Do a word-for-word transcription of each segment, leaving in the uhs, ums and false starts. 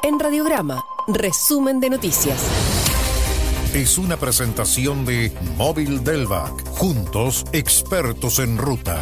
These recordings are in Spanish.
En Radiograma, resumen de noticias. Es una presentación de Móvil Delvac. Juntos, expertos en ruta.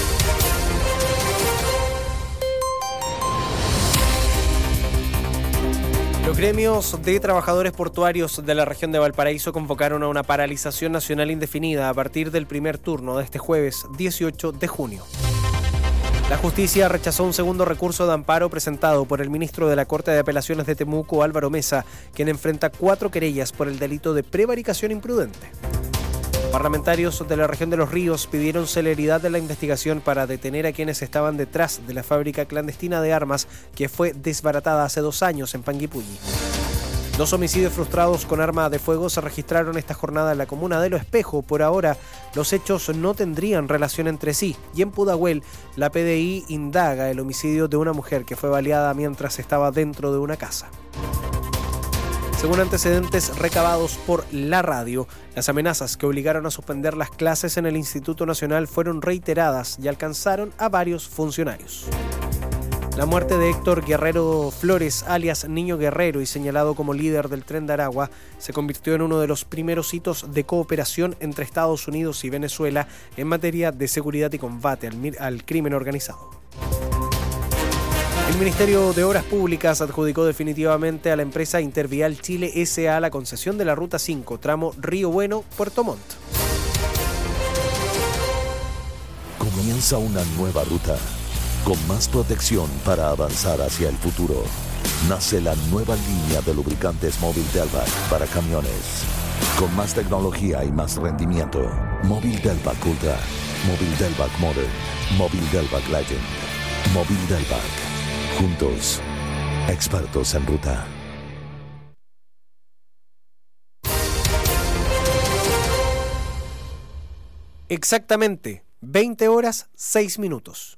Los gremios de trabajadores portuarios de la región de Valparaíso convocaron a una paralización nacional indefinida a partir del primer turno de este jueves dieciocho de junio. La justicia rechazó un segundo recurso de amparo presentado por el ministro de la Corte de Apelaciones de Temuco, Álvaro Mesa, quien enfrenta cuatro querellas por el delito de prevaricación imprudente. Parlamentarios de la región de Los Ríos pidieron celeridad en la investigación para detener a quienes estaban detrás de la fábrica clandestina de armas que fue desbaratada hace dos años en Panguipulli. Dos homicidios frustrados con arma de fuego se registraron esta jornada en la comuna de Lo Espejo. Por ahora, los hechos no tendrían relación entre sí. Y en Pudahuel, la P D I indaga el homicidio de una mujer que fue baleada mientras estaba dentro de una casa. Según antecedentes recabados por la radio, las amenazas que obligaron a suspender las clases en el Instituto Nacional fueron reiteradas y alcanzaron a varios funcionarios. La muerte de Héctor Guerrero Flores, alias Niño Guerrero y señalado como líder del Tren de Aragua, se convirtió en uno de los primeros hitos de cooperación entre Estados Unidos y Venezuela en materia de seguridad y combate al, al crimen organizado. El Ministerio de Obras Públicas adjudicó definitivamente a la empresa Intervial Chile S A la concesión de la Ruta cinco, tramo Río Bueno-Puerto Montt. Comienza una nueva ruta, con más protección para avanzar hacia el futuro. Nace la nueva línea de lubricantes Móvil Delvac para camiones. Con más tecnología y más rendimiento. Móvil Delvac Ultra, Móvil Delvac Modern, Móvil Delvac Legend, Móvil Delvac. Juntos, expertos en ruta. Exactamente, veinte horas, seis minutos.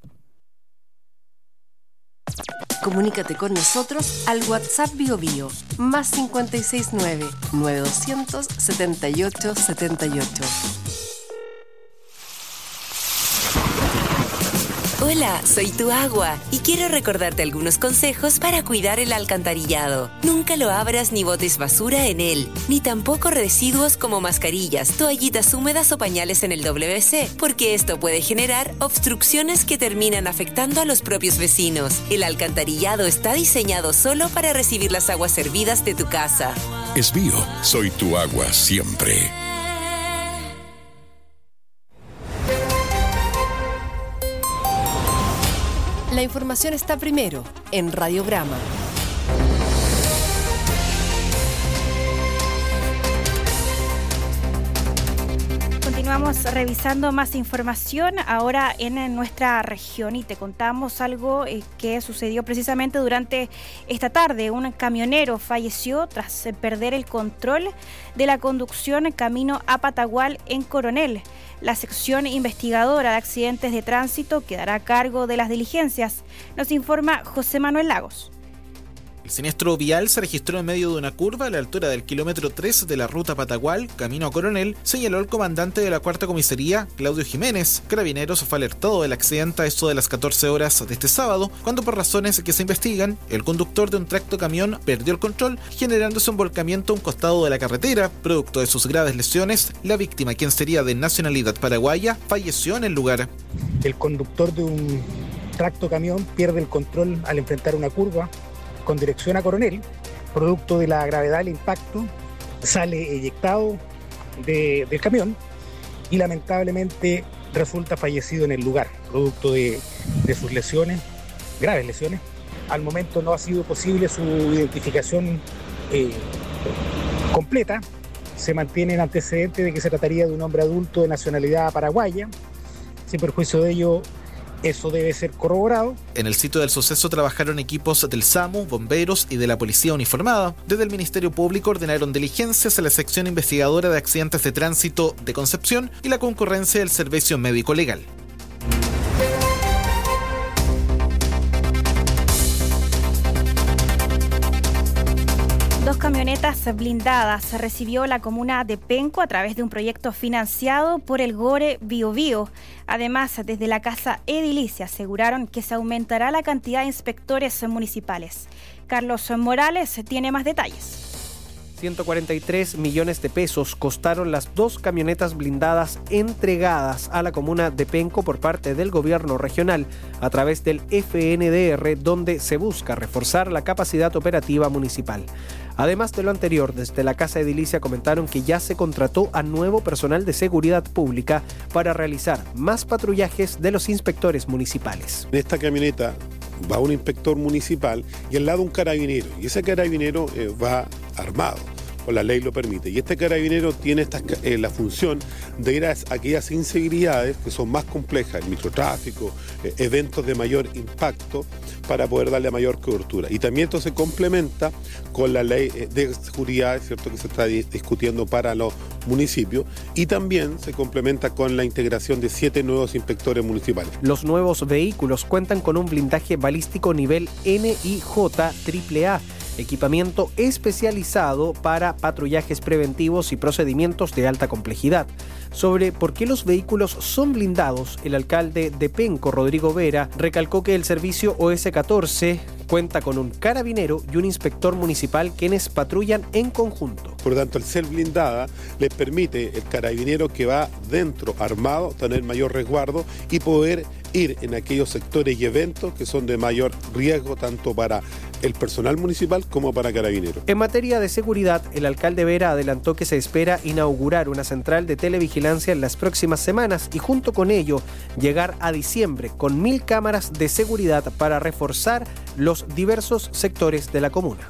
Comunícate con nosotros al WhatsApp Bio Bio, más cinco seis nueve, nueve dos cero cero, siete ocho siete ocho. Hola, soy tu agua y quiero recordarte algunos consejos para cuidar el alcantarillado. Nunca lo abras ni botes basura en él, ni tampoco residuos como mascarillas, toallitas húmedas o pañales en el W C, porque esto puede generar obstrucciones que terminan afectando a los propios vecinos. El alcantarillado está diseñado solo para recibir las aguas servidas de tu casa. Es Bio, soy tu agua siempre. La información está primero en Radiograma. Continuamos revisando más información ahora en nuestra región y te contamos algo que sucedió precisamente durante esta tarde. Un camionero falleció tras perder el control de la conducción camino a Patagual en Coronel. La sección investigadora de accidentes de tránsito quedará a cargo de las diligencias, nos informa José Manuel Lagos. El siniestro vial se registró en medio de una curva a la altura del kilómetro tres de la ruta Patagual, camino a Coronel, señaló el comandante de la cuarta comisaría, Claudio Jiménez. Carabineros fue alertado del accidente a eso de las catorce horas de este sábado, cuando por razones que se investigan, el conductor de un tractocamión perdió el control, generándose un volcamiento a un costado de la carretera. Producto de sus graves lesiones, la víctima, quien sería de nacionalidad paraguaya, falleció en el lugar. El conductor de un tractocamión pierde el control al enfrentar una curva con dirección a Coronel, producto de la gravedad del impacto, sale eyectado de, del camión y lamentablemente resulta fallecido en el lugar, producto de, de sus lesiones, graves lesiones. Al momento no ha sido posible su identificación eh, completa, se mantiene el antecedente de que se trataría de un hombre adulto de nacionalidad paraguaya, sin perjuicio de ello. Eso debe ser corroborado. En el sitio del suceso trabajaron equipos del SAMU, bomberos y de la policía uniformada. Desde el Ministerio Público ordenaron diligencias a la sección investigadora de accidentes de tránsito de Concepción y la concurrencia del Servicio Médico Legal. dos camionetas blindadas recibió la comuna de Penco a través de un proyecto financiado por el Gore Biobío. Además, desde la Casa Edilicia aseguraron que se aumentará la cantidad de inspectores municipales. Carlos Morales tiene más detalles. ciento cuarenta y tres millones de pesos costaron las dos camionetas blindadas entregadas a la comuna de Penco por parte del gobierno regional a través del F N D R, donde se busca reforzar la capacidad operativa municipal. Además de lo anterior, desde la Casa Edilicia comentaron que ya se contrató a nuevo personal de seguridad pública para realizar más patrullajes de los inspectores municipales. En esta camioneta va un inspector municipal y al lado un carabinero, y ese carabinero eh, va armado, o la ley lo permite, y este carabinero tiene esta, eh, la función de ir a aquellas inseguridades que son más complejas, el microtráfico, eh, eventos de mayor impacto, para poder darle mayor cobertura. Y también esto se complementa con la ley de seguridad, ¿cierto?, que se está discutiendo para los municipios, y también se complementa con la integración de siete nuevos inspectores municipales. Los nuevos vehículos cuentan con un blindaje balístico nivel N I J triple A, equipamiento especializado para patrullajes preventivos y procedimientos de alta complejidad. Sobre por qué los vehículos son blindados, el alcalde de Penco, Rodrigo Vera, recalcó que el servicio O S catorce cuenta con un carabinero y un inspector municipal quienes patrullan en conjunto. Por lo tanto, al ser blindada, les permite el carabinero que va dentro armado tener mayor resguardo y poder ir en aquellos sectores y eventos que son de mayor riesgo tanto para el personal municipal como para carabineros. En materia de seguridad, el alcalde Vera adelantó que se espera inaugurar una central de televigilancia en las próximas semanas y junto con ello llegar a diciembre con mil cámaras de seguridad para reforzar los diversos sectores de la comuna.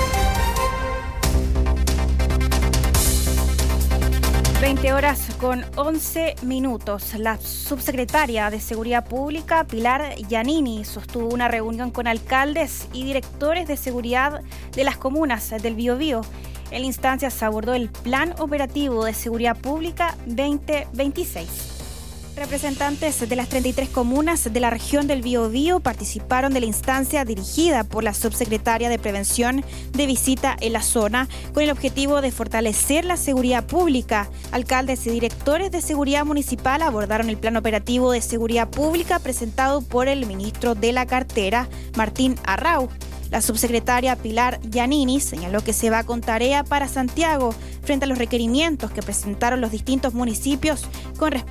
veinte horas con once minutos. La subsecretaria de Seguridad Pública, Pilar Giannini, sostuvo una reunión con alcaldes y directores de seguridad de las comunas del Biobío. En la instancia se abordó el Plan Operativo de Seguridad Pública veinte veintiséis. Representantes de las treinta y tres comunas de la región del Biobío participaron de la instancia dirigida por la subsecretaria de Prevención de Visita en la zona con el objetivo de fortalecer la seguridad pública. Alcaldes y directores de seguridad municipal abordaron el Plan Operativo de Seguridad Pública presentado por el ministro de la cartera, Martín Arrau. La subsecretaria Pilar Giannini señaló que se va con tarea para Santiago frente a los requerimientos que presentaron los distintos municipios con respecto